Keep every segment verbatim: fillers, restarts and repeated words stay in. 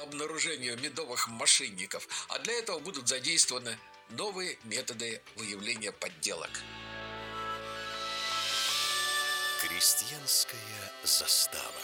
обнаружению медовых мошенников, а для этого будут задействованы новые методы выявления подделок. Крестьянская застава.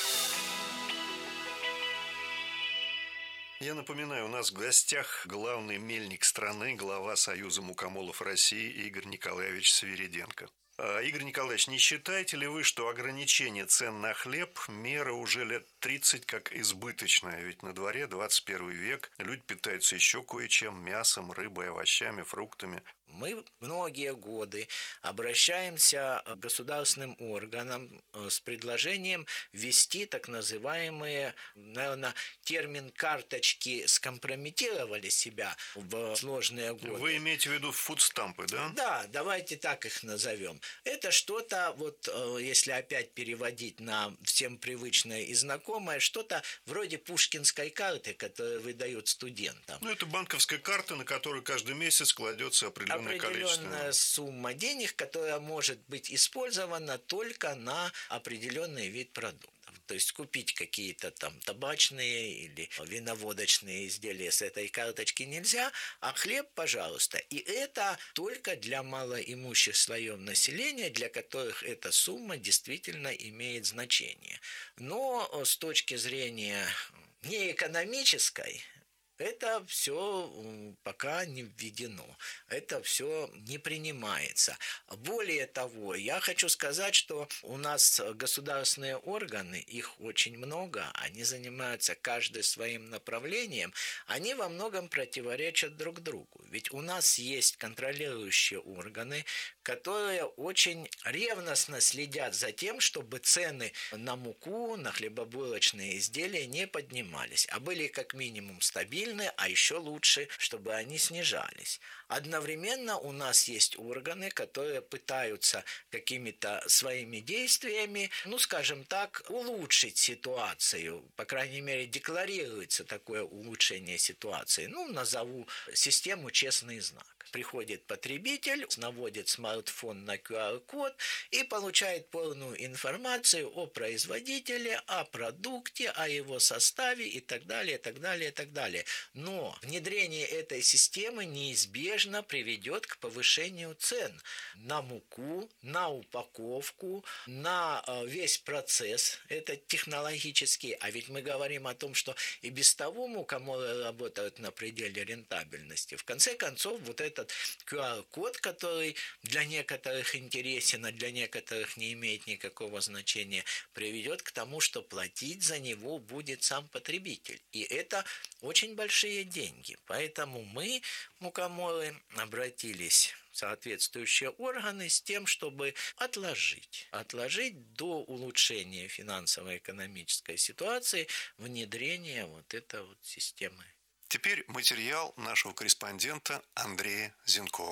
Я напоминаю, у нас в гостях главный мельник страны, глава Союза мукомолов России Игорь Николаевич Свириденко. Игорь Николаевич, не считаете ли вы, что ограничение цен на хлеб – мера уже лет тридцать как избыточная? Ведь на дворе двадцать первый век, люди питаются еще кое-чем – мясом, рыбой, овощами, фруктами. Мы многие годы обращаемся к государственным органам с предложением ввести так называемые, наверное, термин «карточки» скомпрометировали себя в сложные годы. Вы имеете в виду фудстампы, да? Да, давайте так их назовем. Это что-то, вот если опять переводить на всем привычное и знакомое, что-то вроде пушкинской карты, которую выдают студентам. Ну, это банковская карта, на которую каждый месяц кладется определенное определенная сумма денег, которая может быть использована только на определенный вид продуктов. То есть купить какие-то там табачные или виноводочные изделия с этой карточки нельзя, а хлеб, пожалуйста. И это только для малоимущих слоев населения, для которых эта сумма действительно имеет значение. Но с точки зрения не экономической, это все пока не введено, это все не принимается. Более того, я хочу сказать, что у нас государственные органы, их очень много, они занимаются каждый своим направлением, они во многом противоречат друг другу. Ведь у нас есть контролирующие органы, которые очень ревностно следят за тем, чтобы цены на муку, на хлебобулочные изделия не поднимались, а были как минимум стабильны, а еще лучше, чтобы они снижались. Одновременно у нас есть органы, которые пытаются какими-то своими действиями, ну, скажем так, улучшить ситуацию. По крайней мере, декларируется такое улучшение ситуации. Ну, назову систему «Честный знак». Приходит потребитель, наводит смартфон на ку ар код и получает полную информацию о производителе, о продукте, о его составе и так далее, и так далее, и так далее. Но внедрение этой системы неизбежно приведет к повышению цен на муку, на упаковку, на весь процесс, это технологический. А ведь мы говорим о том, что и без того мукомолы работают на пределе рентабельности. В конце концов, вот это этот ку ар код, который для некоторых интересен, а для некоторых не имеет никакого значения, приведет к тому, что платить за него будет сам потребитель. И это очень большие деньги. Поэтому мы, мукомолы, обратились в соответствующие органы с тем, чтобы отложить, отложить до улучшения финансово-экономической ситуации внедрение вот этой вот системы. Теперь материал нашего корреспондента Андрея Зенкова.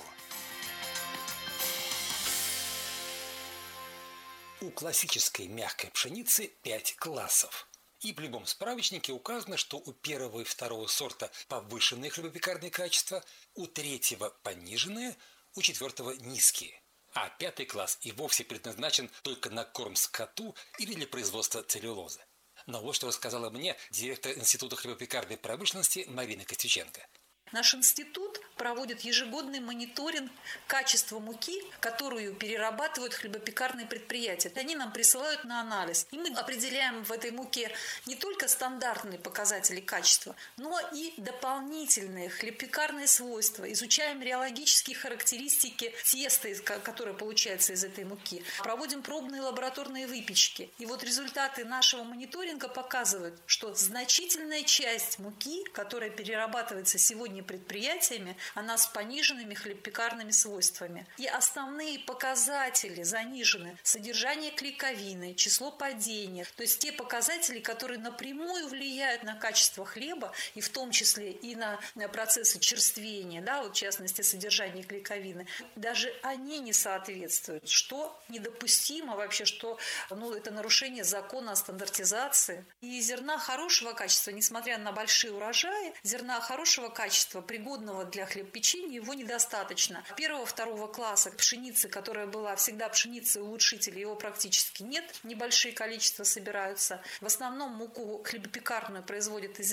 У классической мягкой пшеницы пять классов. И в любом справочнике указано, что у первого и второго сорта повышенные хлебопекарные качества, у третьего пониженные, у четвертого низкие. А пятый класс и вовсе предназначен только на корм скоту или для производства целлюлозы. Но вот что рассказала мне директор Института хлебопекарной промышленности Марина Костюченко. Наш институт проводит ежегодный мониторинг качества муки, которую перерабатывают хлебопекарные предприятия. Они нам присылают на анализ. И мы определяем в этой муке не только стандартные показатели качества, но и дополнительные хлебопекарные свойства. Изучаем реологические характеристики теста, которое получается из этой муки. Проводим пробные лабораторные выпечки. И вот результаты нашего мониторинга показывают, что значительная часть муки, которая перерабатывается сегодня предприятиями, она с пониженными хлебопекарными свойствами. И основные показатели занижены: содержание клейковины, число падений, то есть те показатели, которые напрямую влияют на качество хлеба, и в том числе и на, на процессы черствения, да, вот в частности содержание клейковины, даже они не соответствуют, что недопустимо вообще, что ну, это нарушение закона о стандартизации. И зерна хорошего качества, несмотря на большие урожаи, зерна хорошего качества, пригодного для хлебопечения, его недостаточно. Первого-второго класса пшеницы, которая была всегда пшеницей улучшителя, его практически нет. Небольшие количества собираются. В основном муку хлебопекарную производят из